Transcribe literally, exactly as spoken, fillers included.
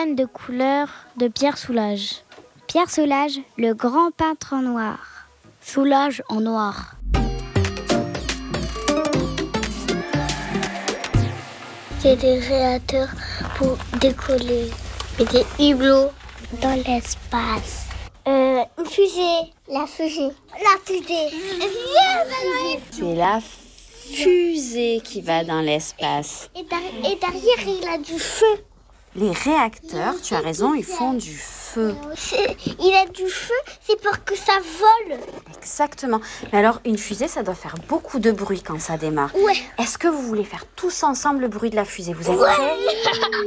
fan de couleurs de Pierre Soulages. Pierre Soulages, le grand peintre en noir. Soulages en noir. Il y a des réacteurs pour décoller. Et des hublots dans l'espace. Euh, une fusée. La fusée. La fusée. C'est la fusée qui va dans l'espace. Et, der- et derrière, il a du feu. Les réacteurs, tu as raison, ils font du feu. C'est- il a du feu, c'est pour que ça vole. Exactement. Mais alors, une fusée, ça doit faire beaucoup de bruit quand ça démarre. Ouais. Est-ce que vous voulez faire tous ensemble le bruit de la fusée? Vous êtes prêts?